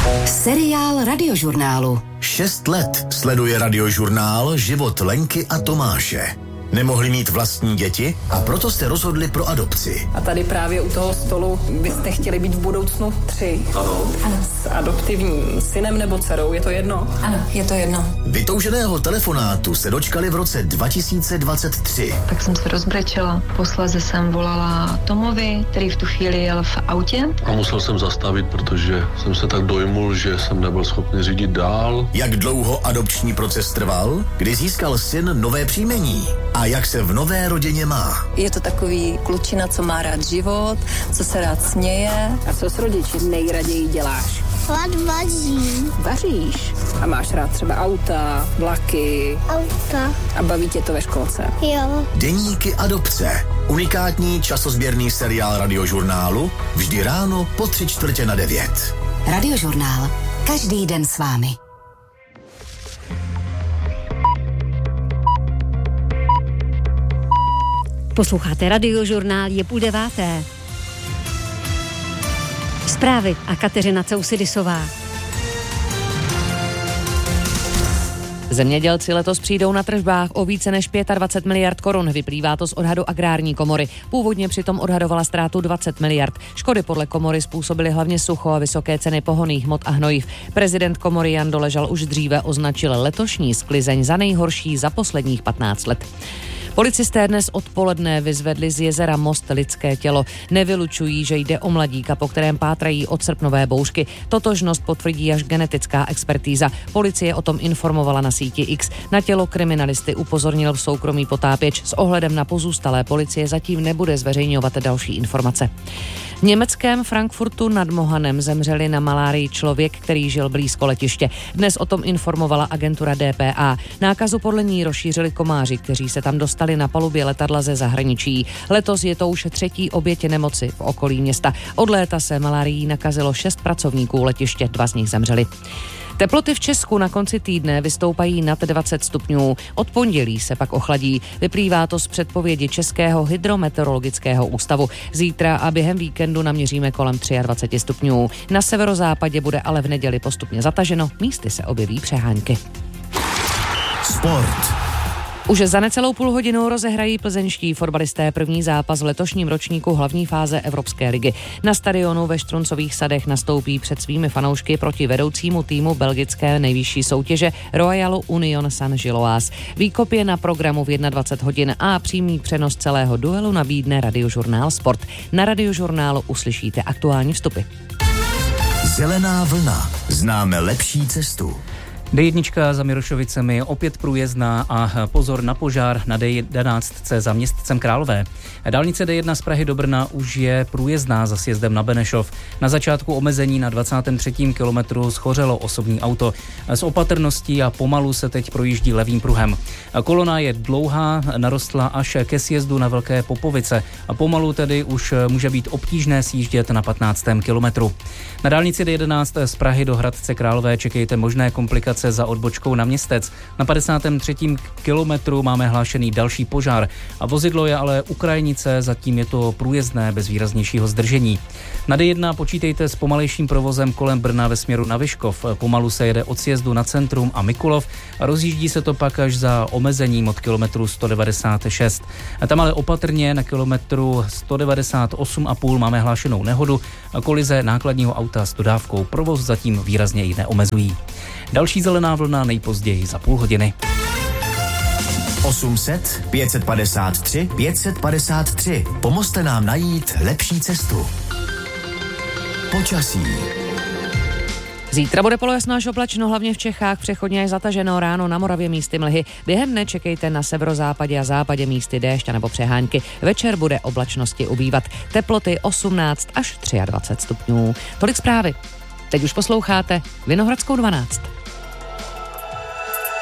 Seriál Radiožurnálu. 6 let sleduje Radiožurnál život Lenky a Tomáše. Nemohli mít vlastní děti a proto jste rozhodli pro adopci. A tady právě u toho stolu byste chtěli být v budoucnu 3. Ano. S adoptivním synem nebo dcerou, je to jedno? Ano, je to jedno. Vytouženého telefonátu se dočkali v roce 2023. Tak jsem se rozbrečela. Posléze jsem volala Tomovi, který v tu chvíli jel v autě. A musel jsem zastavit, protože jsem se tak dojmul, že jsem nebyl schopný řídit dál. Jak dlouho adopční proces trval? Kdy získal syn nové příjmení? A jak se v nové rodině má? Je to takový klučina, co má rád život, co se rád směje. A co s rodiči nejraději děláš? Vařím. Vaříš. A máš rád třeba auta, vlaky. Auta. A baví tě to ve školce? Jo. Deníky adopce. Unikátní časozběrný seriál Radiožurnálu. Vždy ráno po 8:45. Radiožurnál. Každý den s vámi. Posloucháte Radiožurnál, je 8:30. Zprávy a Kateřina Ceusidisová. Zemědělci letos přijdou na tržbách o více než 25 miliard korun. Vyplývá to z odhadu Agrární komory. Původně přitom odhadovala ztrátu 20 miliard. Škody podle komory způsobily hlavně sucho a vysoké ceny pohonných hmot a hnojiv. Prezident komory Jan Doležal už dříve označil letošní sklizeň za nejhorší za posledních 15 let. Policisté dnes odpoledne vyzvedli z jezera Most lidské tělo. Nevylučují, že jde o mladíka, po kterém pátrají od srpnové bouřky. Totožnost potvrdí až genetická expertíza. Policie o tom informovala na síti X. Na tělo kriminalisty upozornil v soukromí potápěč. S ohledem na pozůstalé policie zatím nebude zveřejňovat další informace. V německém Frankfurtu nad Mohanem zemřeli na malárii člověk, který žil blízko letiště. Dnes o tom informovala agentura DPA. Nákazu podle ní rozšířili komáři, kteří se tam dostali na palubě letadla ze zahraničí. Letos je to už 3. oběť nemoci v okolí města. Od léta se malárií nakazilo 6 pracovníků letiště, 2 z nich zemřeli. Teploty v Česku na konci týdne vystoupají nad 20 stupňů. Od pondělí se pak ochladí. Vyplývá to z předpovědi Českého hydrometeorologického ústavu. Zítra a během víkendu naměříme kolem 23 stupňů. Na severozápadě bude ale v neděli postupně zataženo, místy se objeví přehánky. Sport. Už za necelou půl hodinu rozehrají plzeňští fotbalisté první zápas v letošním ročníku hlavní fáze Evropské ligy. Na stadionu ve Štruncových sadech nastoupí před svými fanoušky proti vedoucímu týmu belgické nejvyšší soutěže Royalu Union Saint-Gilloise. Výkop je na programu v 21 hodin a přímý přenos celého duelu nabídne Radiožurnál Sport. Na Radiožurnálu uslyšíte aktuální vstupy. Zelená vlna. Známe lepší cestu. D1 za Mirošovicemi je opět průjezdná a pozor na požár na D11 za Městcem Králové. Dálnice D1 z Prahy do Brna už je průjezdná za sjezdem na Benešov. Na začátku omezení na 23. kilometru schořelo osobní auto. S opatrností a pomalu se teď projíždí levým pruhem. Kolona je dlouhá, narostla až ke sjezdu na Velké Popovice a pomalu tedy už může být obtížné sjíždět na 15. kilometru. Na dálnici D11 z Prahy do Hradce Králové čekejte možné komplikace za odbočkou na Městec. Na 53. kilometru máme hlášený další požár a vozidlo je ale u krajnice, zatím je to průjezdné bez výraznějšího zdržení. Na D1 počítejte s pomalejším provozem kolem Brna ve směru na Vyškov. Pomalu se jede od sjezdu na Centrum a Mikulov a rozjíždí se to pak až za omezením od kilometru 196. A tam ale opatrně na kilometru 198,5 máme hlášenou nehodu a kolize nákladního auta s dodávkou. Provoz zatím výrazně ji neomezují. Další zelená vlna nejpozději za půl hodiny. 800 553 553. Pomozte nám najít lepší cestu. Počasí. Zítra bude polojasno až oblačno, hlavně v Čechách, přechodně až zataženo, ráno na Moravě místy mlhy. Během dne čekejte na severozápadě a západě místy déšť nebo přehánky. Večer bude oblačnosti ubývat. Teploty 18 až 23 stupňů. Tolik zprávy. Teď už posloucháte Vinohradskou 12.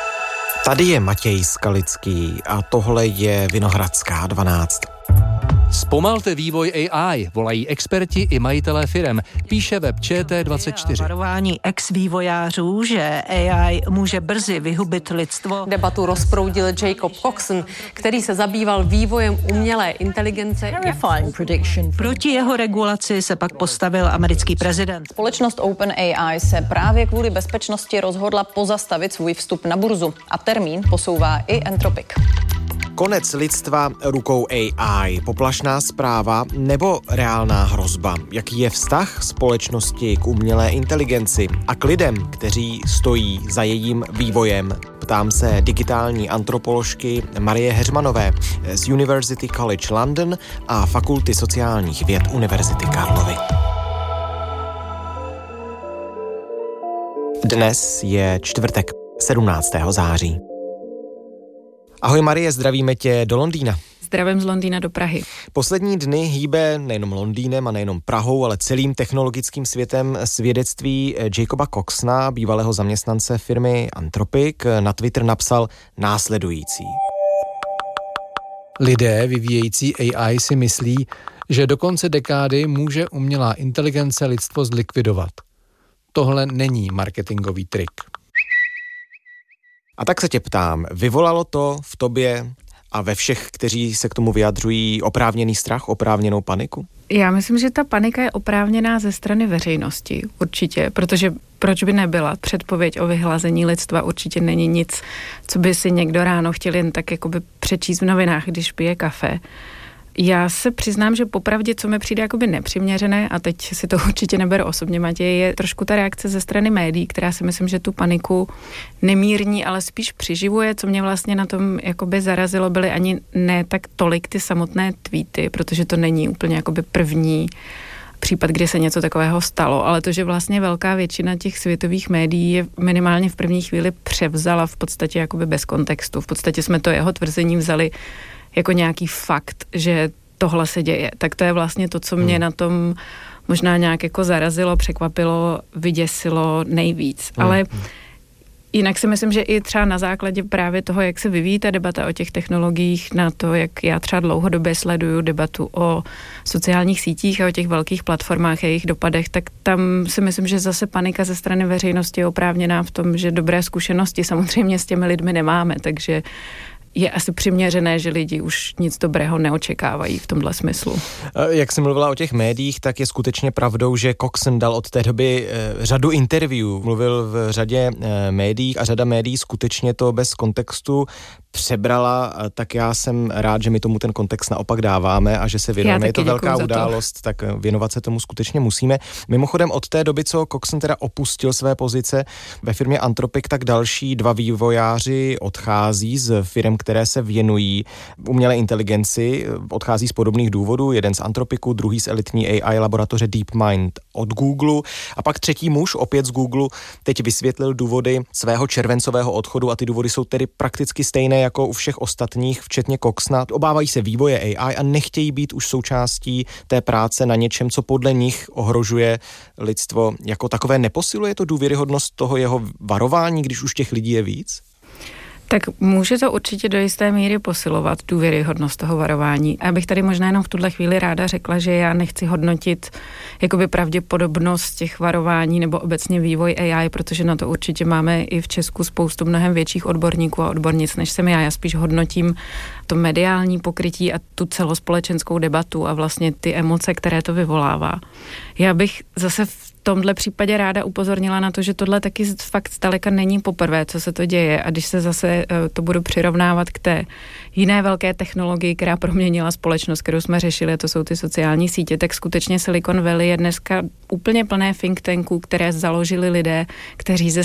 Tady je Matěj Skalický a tohle je Vinohradská 12. Zpomalte vývoj AI, volají experti i majitelé firem, píše web ČT24. Varování ex-vývojářů, že AI může brzy vyhubit lidstvo. Debatu rozproudil Jacob Coxon, který se zabýval vývojem umělé inteligence. Proti jeho regulaci se pak postavil americký prezident. Společnost OpenAI se právě kvůli bezpečnosti rozhodla pozastavit svůj vstup na burzu a termín posouvá i Anthropic. Konec lidstva rukou AI, poplašná zpráva nebo reálná hrozba? Jaký je vztah společnosti k umělé inteligenci a k lidem, kteří stojí za jejím vývojem? Ptám se digitální antropoložky Marie Heřmanové z University College London a Fakulty sociálních věd Univerzity Karlovy. Dnes je čtvrtek, 17. září. Ahoj Marie, zdravíme tě do Londýna. Zdravím z Londýna do Prahy. Poslední dny hýbe nejenom Londýnem a nejenom Prahou, ale celým technologickým světem svědectví Jacoba Coxona, bývalého zaměstnance firmy Anthropic. Na Twitter napsal následující. Lidé vyvíjející AI si myslí, že do konce dekády může umělá inteligence lidstvo zlikvidovat. Tohle není marketingový trik. A tak se tě ptám, vyvolalo to v tobě a ve všech, kteří se k tomu vyjadřují, oprávněný strach, oprávněnou paniku? Já myslím, že ta panika je oprávněná ze strany veřejnosti, určitě, protože proč by nebyla? Předpověď o vyhlazení lidstva určitě není nic, co by si někdo ráno chtěl jen tak jakoby přečíst v novinách, když pije kafe. Já se přiznám, že popravdě, co mi přijde jakoby nepřiměřené, a teď si to určitě neberu osobně, Matěj, je trošku ta reakce ze strany médií, která si myslím, že tu paniku nemírní, ale spíš přiživuje. Co mě vlastně na tom jakoby zarazilo, byly ani ne tak tolik ty samotné tweety, protože to není úplně jakoby první případ, kdy se něco takového stalo, ale to, že vlastně velká většina těch světových médií je minimálně v první chvíli převzala v podstatě jakoby bez kontextu. V podstatě jsme to jeho tvrzení vzali jako nějaký fakt, že tohle se děje. Tak to je vlastně to, co mě na tom možná nějak jako zarazilo, překvapilo, vyděsilo nejvíc. Ale jinak si myslím, že i třeba na základě právě toho, jak se vyvíjí ta debata o těch technologiích, na to, jak já třeba dlouhodobě sleduju debatu o sociálních sítích a o těch velkých platformách a jejich dopadech, tak tam si myslím, že zase panika ze strany veřejnosti je oprávněná v tom, že dobré zkušenosti samozřejmě s těmi lidmi nemáme, takže je asi přiměřené, že lidi už nic dobrého neočekávají v tomhle smyslu. Jak jsi mluvila o těch médiích, tak je skutečně pravdou, že Coxon dal od té doby řadu interview, mluvil v řadě médií a řada médií skutečně to bez kontextu přebrala, tak já jsem rád, že my tomu ten kontext naopak dáváme a že se věnujeme. Je to velká událost, tak věnovat se tomu skutečně musíme. Mimochodem od té doby, co Coxon teda opustil své pozice ve firmě Anthropic, tak další dva vývojáři odchází z firm, které se věnují umělé inteligenci, odchází z podobných důvodů, jeden z Anthropicu, druhý z elitní AI laboratoře DeepMind od Google a pak třetí muž, opět z Google, teď vysvětlil důvody svého červencového odchodu a ty důvody jsou tedy prakticky stejné jako u všech ostatních, včetně Coxona. Obávají se vývoje AI a nechtějí být už součástí té práce na něčem, co podle nich ohrožuje lidstvo. Jako takové neposiluje to důvěryhodnost toho jeho varování, když už těch lidí je víc? Tak může to určitě do jisté míry posilovat důvěryhodnost toho varování. A bych tady možná jenom v tuhle chvíli ráda řekla, že já nechci hodnotit jakoby pravděpodobnost těch varování nebo obecně vývoj AI, protože na to určitě máme i v Česku spoustu mnohem větších odborníků a odbornic, než jsem já. Já spíš hodnotím to mediální pokrytí a tu celospolečenskou debatu a vlastně ty emoce, které to vyvolává. Já bych zase v tomhle případě ráda upozornila na to, že tohle taky fakt zdaleka není poprvé, co se to děje. A když se zase to budu přirovnávat k té jiné velké technologii, která proměnila společnost, kterou jsme řešili, to jsou ty sociální sítě, tak skutečně Silicon Valley je dneska úplně plné think tanků, které založili lidé, kteří ze